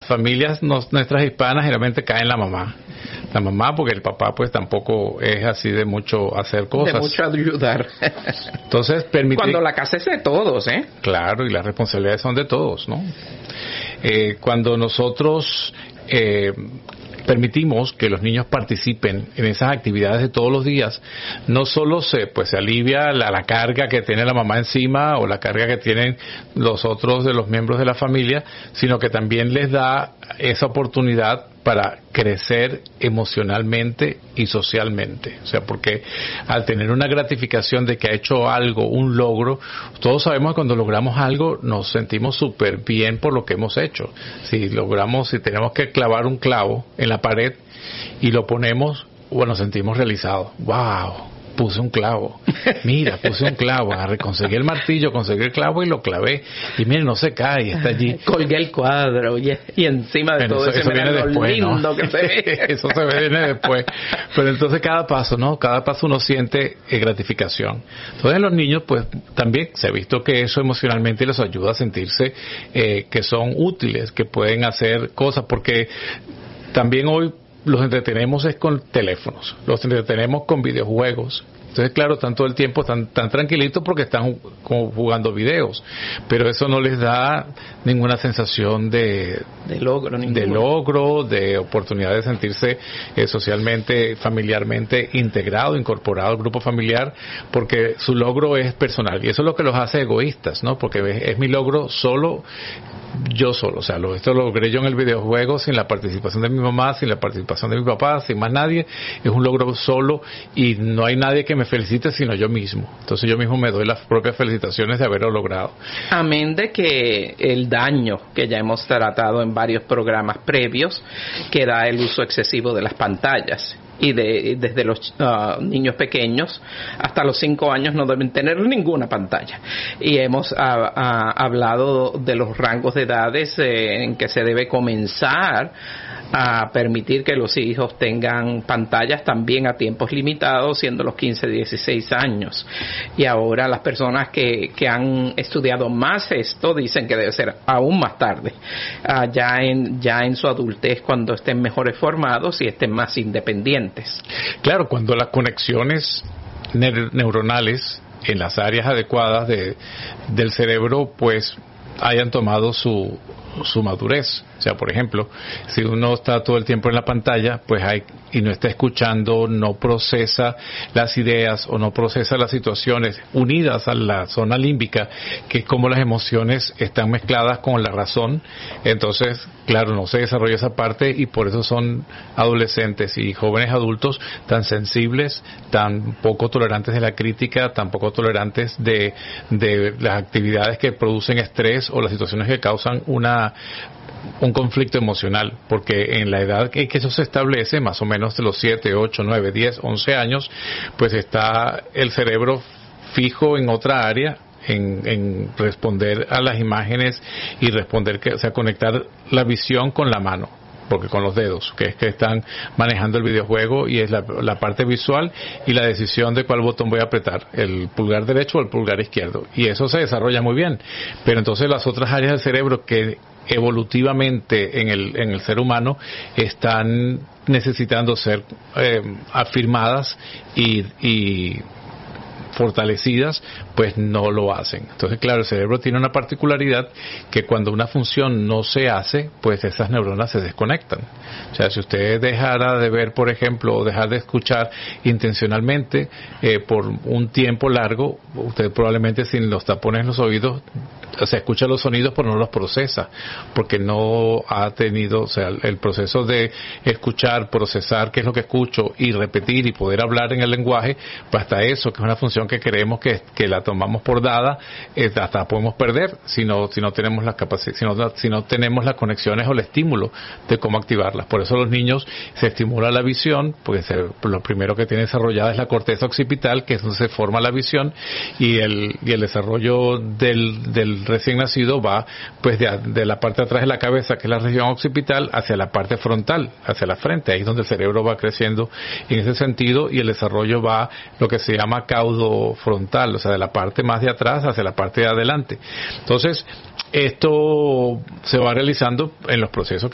familias nuestras hispanas generalmente cae en la mamá. La mamá, porque el papá pues tampoco es así de mucho hacer cosas. De mucho ayudar. Entonces, cuando la casa es de todos, ¿eh? Claro, y las responsabilidades son de todos, ¿no? Cuando nosotros permitimos que los niños participen en esas actividades de todos los días, no solo se alivia la carga que tiene la mamá encima o la carga que tienen los otros de los miembros de la familia, sino que también les da esa oportunidad para crecer emocionalmente y socialmente. O sea, porque al tener una gratificación de que ha hecho algo, un logro, todos sabemos que cuando logramos algo nos sentimos súper bien por lo que hemos hecho. Si tenemos que clavar un clavo en la pared y lo ponemos, bueno, nos sentimos realizados. ¡Wow! Puse un clavo. Mira, puse un clavo. Conseguí el martillo, conseguí el clavo y lo clavé. Y miren, no se cae, está allí. Colgué el cuadro y encima de todo eso viene después, lindo, ¿no? Que se ve. Eso viene después. Pero entonces cada paso, ¿no? Cada paso uno siente gratificación. Entonces los niños, pues también se ha visto que eso emocionalmente les ayuda a sentirse que son útiles, que pueden hacer cosas, porque también hoy los entretenemos es con teléfonos, los entretenemos con videojuegos. Entonces, claro, están todo el tiempo tan tranquilitos porque están jugando videos, pero eso no les da ninguna sensación de logro, de oportunidad de sentirse socialmente, familiarmente integrado, incorporado al grupo familiar, porque su logro es personal y eso es lo que los hace egoístas, ¿no? Porque es mi logro yo solo, o sea, esto lo logré yo en el videojuego sin la participación de mi mamá, sin la participación de mi papá, sin más nadie, es un logro solo y no hay nadie que me felicite sino yo mismo. Entonces yo mismo me doy las propias felicitaciones de haberlo logrado. Amén de que el daño que ya hemos tratado en varios programas previos, que da el uso excesivo de las pantallas. Y desde los niños pequeños hasta los 5 años no deben tener ninguna pantalla. Y hemos hablado de los rangos de edades en que se debe comenzar a permitir que los hijos tengan pantallas también a tiempos limitados, siendo los 15, 16 años. Y ahora las personas que han estudiado más esto dicen que debe ser aún más tarde, ya en su adultez, cuando estén mejores formados y estén más independientes. Claro, cuando las conexiones neuronales en las áreas adecuadas del cerebro pues hayan tomado su madurez. O sea, por ejemplo, si uno está todo el tiempo en la pantalla, pues y no está escuchando, no procesa las ideas o no procesa las situaciones unidas a la zona límbica, que es como las emociones están mezcladas con la razón. Entonces, claro, no se desarrolla esa parte y por eso son adolescentes y jóvenes adultos tan sensibles, tan poco tolerantes de la crítica, tan poco tolerantes de las actividades que producen estrés o las situaciones que causan un conflicto emocional, porque en la edad en que eso se establece, más o menos de los 7, 8, 9, 10, 11 años, pues está el cerebro fijo en otra área, en responder a las imágenes y conectar la visión con la mano, porque con los dedos, que es que están manejando el videojuego y es la parte visual y la decisión de cuál botón voy a apretar, el pulgar derecho o el pulgar izquierdo, y eso se desarrolla muy bien, pero entonces las otras áreas del cerebro que evolutivamente en el ser humano están necesitando ser afirmadas y fortalecidas, pues no lo hacen. Entonces, claro, el cerebro tiene una particularidad que cuando una función no se hace, pues esas neuronas se desconectan. O sea, si usted dejara de ver, por ejemplo, o dejar de escuchar intencionalmente por un tiempo largo, usted probablemente sin los tapones en los oídos, o sea, escucha los sonidos pero no los procesa, porque no ha tenido, o sea, el proceso de escuchar, procesar qué es lo que escucho y repetir y poder hablar en el lenguaje, pues hasta eso, que es una función que creemos que la tomamos por dada, hasta podemos perder si no tenemos la capacidad, si no tenemos las conexiones o el estímulo de cómo activarlas. Por eso los niños se estimula la visión, porque lo primero que tiene desarrollada es la corteza occipital, que es donde se forma la visión, y el desarrollo del recién nacido va pues de la parte de atrás de la cabeza, que es la región occipital, hacia la parte frontal, hacia la frente. Ahí es donde el cerebro va creciendo en ese sentido, y el desarrollo va lo que se llama caudo frontal, o sea, de la parte más de atrás hacia la parte de adelante. Entonces, esto se va realizando en los procesos